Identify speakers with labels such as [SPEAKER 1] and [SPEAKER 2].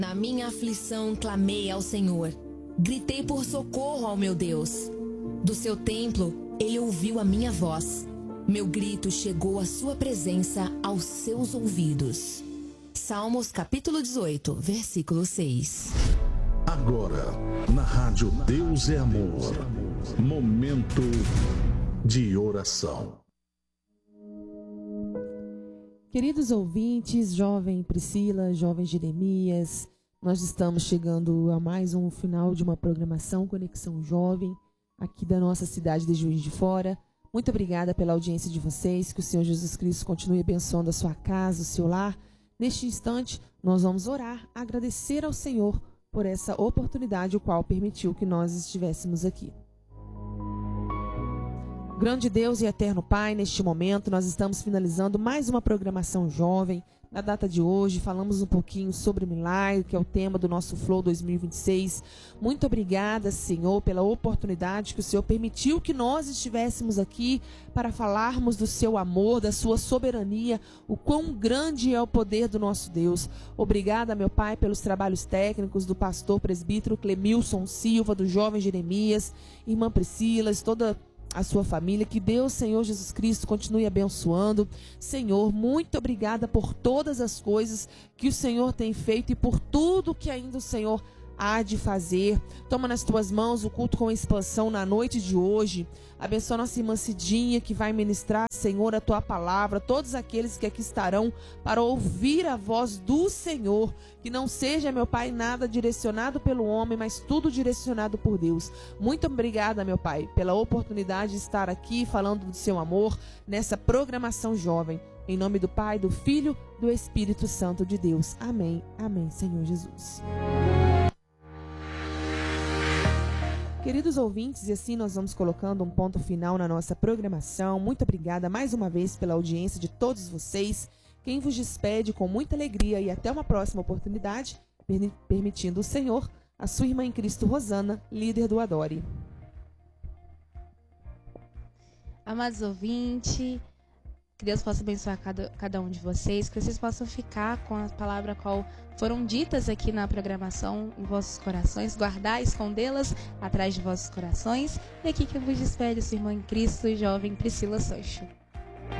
[SPEAKER 1] Na minha aflição clamei ao Senhor. Gritei por socorro ao meu Deus. Do seu templo, ele ouviu a minha voz. Meu grito chegou à sua presença, aos seus ouvidos. Salmos capítulo 18, versículo 6.
[SPEAKER 2] Agora, na rádio Deus é Amor, momento de oração.
[SPEAKER 3] Queridos ouvintes, jovem Priscila, jovem Jeremias, nós estamos chegando a mais um final de uma programação Conexão Jovem, aqui da nossa cidade de Juiz de Fora. Muito obrigada pela audiência de vocês, que o Senhor Jesus Cristo continue abençoando a sua casa, o seu lar. Neste instante, nós vamos orar, agradecer ao Senhor por essa oportunidade, o qual permitiu que nós estivéssemos aqui. Grande Deus e eterno Pai, neste momento nós estamos finalizando mais uma programação jovem. Na data de hoje falamos um pouquinho sobre milagre, que é o tema do nosso Flow 2026. Muito obrigada, Senhor, pela oportunidade que o Senhor permitiu que nós estivéssemos aqui para falarmos do seu amor, da sua soberania, o quão grande é o poder do nosso Deus. Obrigada, meu Pai, pelos trabalhos técnicos do pastor presbítero Clemilson Silva, do jovem Jeremias, irmã Priscila, toda a sua família. Que Deus, Senhor Jesus Cristo, continue abençoando. Senhor, muito obrigada por todas as coisas que o Senhor tem feito e por tudo que ainda o Senhor há de fazer. Toma nas tuas mãos o culto com expansão na noite de hoje. Abençoa nossa irmã Cidinha, que vai ministrar, Senhor, a tua palavra. Todos aqueles que aqui estarão para ouvir a voz do Senhor. Que não seja, meu Pai, nada direcionado pelo homem, mas tudo direcionado por Deus. Muito obrigada, meu Pai, pela oportunidade de estar aqui falando do seu amor nessa programação jovem. Em nome do Pai, do Filho, do Espírito Santo de Deus. Amém. Amém, Senhor Jesus. Queridos ouvintes, e assim nós vamos colocando um ponto final na nossa programação. Muito obrigada mais uma vez pela audiência de todos vocês. Quem vos despede com muita alegria e até uma próxima oportunidade, permitindo o Senhor, a sua irmã em Cristo Rosana, líder do Adore.
[SPEAKER 4] Amados ouvintes, que Deus possa abençoar cada um de vocês, que vocês possam ficar com a palavra qual foram ditas aqui na programação em vossos corações, guardar e escondê-las atrás de vossos corações. E aqui que eu vos despede, sua irmã em Cristo, jovem Priscila Sancho.